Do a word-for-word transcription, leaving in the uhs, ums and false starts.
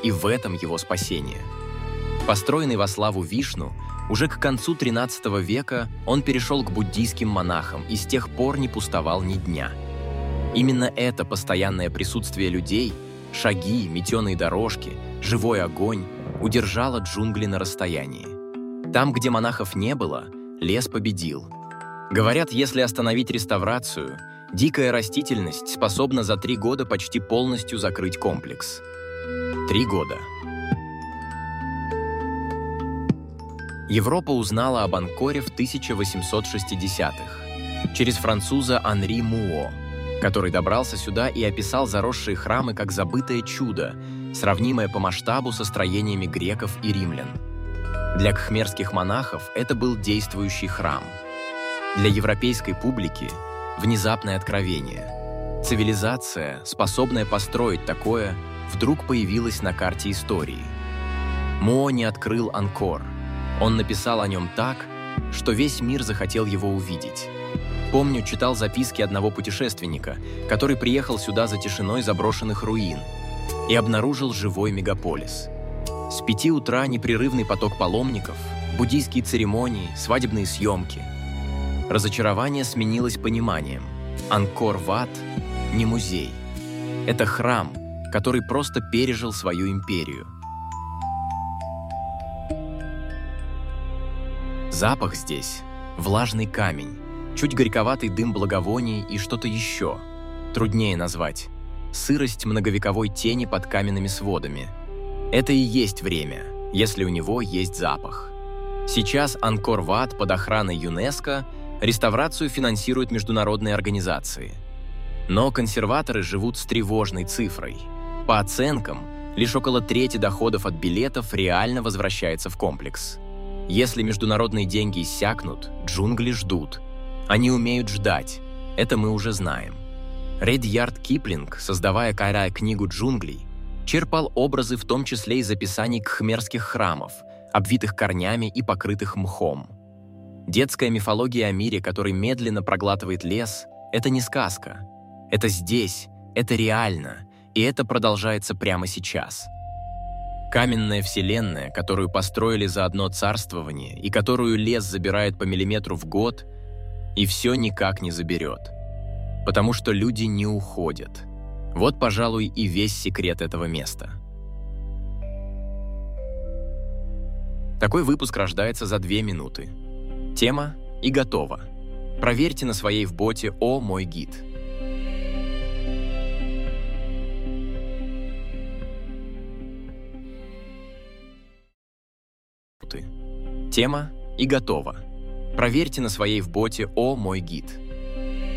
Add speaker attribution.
Speaker 1: и в этом его спасение. Построенный во славу Вишну, уже к концу тринадцатого века он перешел к буддийским монахам и с тех пор не пустовал ни дня. Именно это постоянное присутствие людей, шаги, метеные дорожки, живой огонь удержало джунгли на расстоянии. Там, где монахов не было, лес победил. Говорят, если остановить реставрацию, дикая растительность способна за три года почти полностью закрыть комплекс. Три года. Европа узнала об Анкоре в тысяча восемьсот шестидесятых через француза Анри Муо, который добрался сюда и описал заросшие храмы как забытое чудо, сравнимое по масштабу со строениями греков и римлян. Для кхмерских монахов это был действующий храм. Для европейской публики – внезапное откровение. Цивилизация, способная построить такое, вдруг появилась на карте истории. Муо не открыл Анкор. Он написал о нем так, что весь мир захотел его увидеть. Помню, читал записки одного путешественника, который приехал сюда за тишиной заброшенных руин и обнаружил живой мегаполис. С пяти утра непрерывный поток паломников, буддийские церемонии, свадебные съемки. Разочарование сменилось пониманием. Анкор-Ват – не музей. Это храм, который просто пережил свою империю. Запах здесь – влажный камень, чуть горьковатый дым благовоний и что-то еще. Труднее назвать. Сырость многовековой тени под каменными сводами. Это и есть время, если у него есть запах. Сейчас Анкор-Ват под охраной ЮНЕСКО, реставрацию финансируют международные организации. Но консерваторы живут с тревожной цифрой. По оценкам, лишь около трети доходов от билетов реально возвращается в комплекс. Если международные деньги иссякнут, джунгли ждут. Они умеют ждать, это мы уже знаем. Редьярд Киплинг, создавая «Кайрай» книгу джунглей, черпал образы в том числе из описаний кхмерских храмов, обвитых корнями и покрытых мхом. Детская мифология о мире, который медленно проглатывает лес, это не сказка. Это здесь, это реально, и это продолжается прямо сейчас. Каменная вселенная, которую построили за одно царствование и которую лес забирает по миллиметру в год, и все никак не заберет. Потому что люди не уходят. Вот, пожалуй, и весь секрет этого места. Такой выпуск рождается за две минуты. Тема и готово. Проверьте на своей в боте «О, мой гид». Тема и готово. Проверьте на своей в боте «О, мой гид».